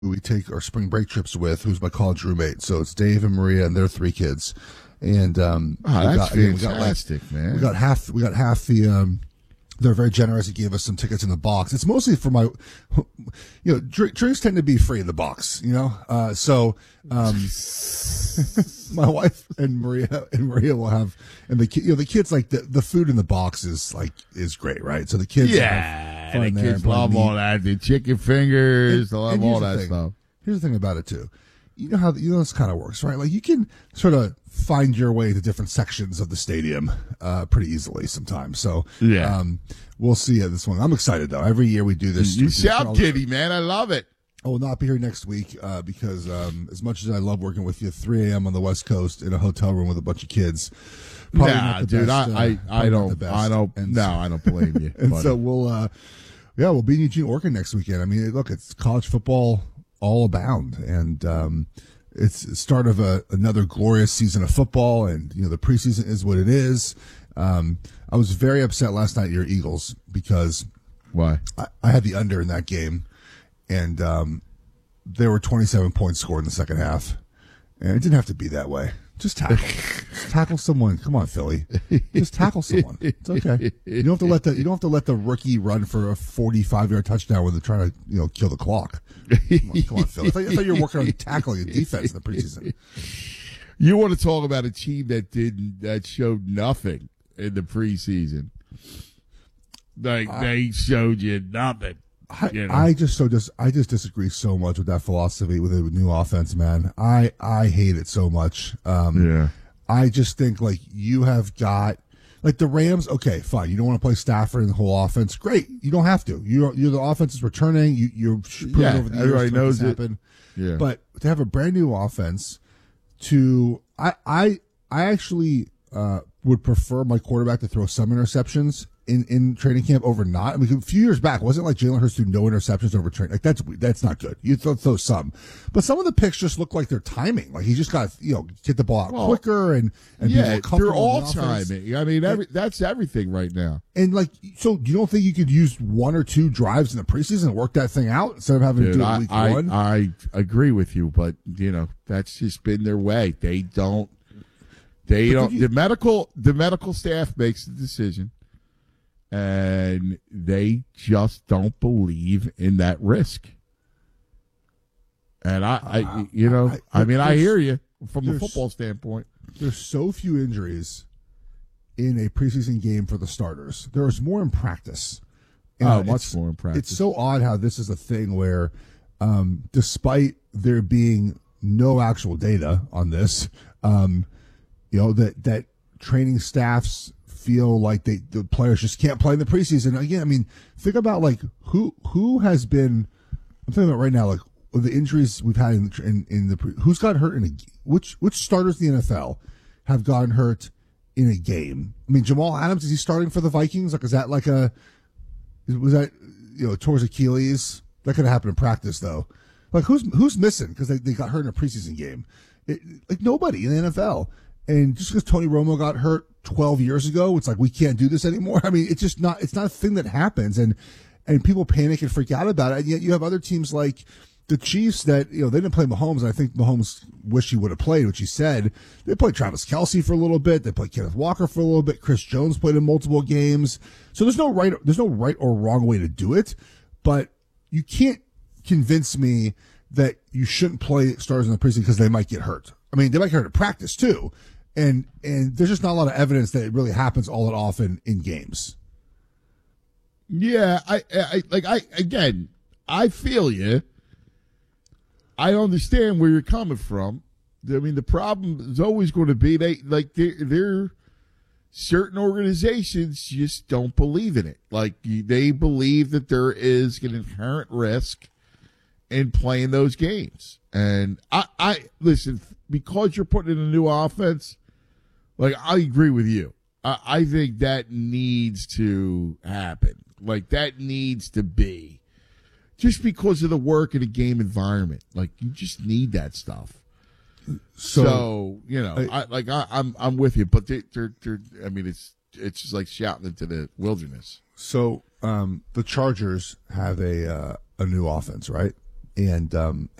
we take our spring break trips with, who's my college roommate. So it's Dave and Maria and their 3 kids. And that's fantastic, man. We got half the. They're very generous. He gave us some tickets in the box. It's mostly for my, drinks tend to be free in the box, So, my wife and Maria will have, and the kids like the food in the box is great, right? So the kids, the kids love all that. The chicken fingers, they love all that stuff. Here's the thing about it too. You know how this kind of works, right? Like you can sort of find your way to different sections of the stadium pretty easily sometimes. So we'll see this one. I'm excited though. Every year we do this. You sound giddy, man. I love it. I will not be here next week because as much as I love working with you, 3 a.m. on the West Coast in a hotel room with a bunch of kids. Nah, dude, I don't blame you. And so we'll be in Eugene, Oregon next weekend. I mean, look, it's college football all abound, and it's the start of another glorious season of football, and the preseason is what it is. I was very upset last night at your Eagles because why? I had the under in that game, and there were 27 points scored in the second half, and it didn't have to be that way. Just tackle someone. Come on, Philly. Just tackle someone. It's okay. You don't have to let the rookie run for a 45-yard touchdown when they're trying to kill the clock. Come on, Philly. I thought you were working on tackling a defense in the preseason. You want to talk about a team that showed nothing in the preseason? They showed you nothing. I just disagree so much with that philosophy with the new offense, man. I hate it so much. I just think you have got the Rams. Okay, fine. You don't want to play Stafford in the whole offense. Great. You don't have to. You're the offense is returning. You're proving over the years everybody knows it. Happen. Yeah. But to have a brand new offense, I actually would prefer my quarterback to throw some interceptions in training camp over not. I mean, a few years back, wasn't like Jalen Hurts threw no interceptions over training. That's not good. You throw some, but some of the picks just look like they're timing. Like he just got get the ball out quicker and be more comfortable. They're all timing. I mean, that's everything right now. And so you don't think you could use 1 or 2 drives in the preseason and work that thing out instead of having to do it week one? I agree with you, but that's just been their way. They don't. The medical staff makes the decision. And they just don't believe in that risk. And I hear you from a football standpoint. There's so few injuries in a preseason game for the starters. There's more in practice. Much more in practice. It's so odd how this is a thing where, despite there being no actual data on this, that training staffs feel like the players just can't play in the preseason. Again, I mean, think about who has been. I'm thinking about right now, the injuries we've had in the who's got hurt which starters in the NFL have gotten hurt in a game. I mean, Jamal Adams, is he starting for the Vikings? Is that was that towards Achilles? That could have happened in practice though. Who's missing because they got hurt in a preseason game? Nobody in the NFL. And just because Tony Romo got hurt 12 years ago, it's we can't do this anymore. I mean, it's not a thing that happens, and people panic and freak out about it. And yet you have other teams like the Chiefs that, they didn't play Mahomes, and I think Mahomes wished he would have played, which he said. They played Travis Kelce for a little bit. They played Kenneth Walker for a little bit. Chris Jones played in multiple games. So there's no right or wrong way to do it, but you can't convince me that you shouldn't play stars in the preseason because they might get hurt. I mean, they might get hurt at practice too. And there's just not a lot of evidence that it really happens all that often in games. Yeah, I feel you. I understand where you're coming from. I mean, the problem is always going to be they're certain organizations just don't believe in it. They believe that there is an inherent risk in playing those games. And I listen, because you're putting in a new offense. I agree with you. I think that needs to happen. That needs to be. Just because of the work in a game environment. You just need that stuff. So I'm with you. But they're I mean, it's just like shouting into the wilderness. So the Chargers have a new offense, right? and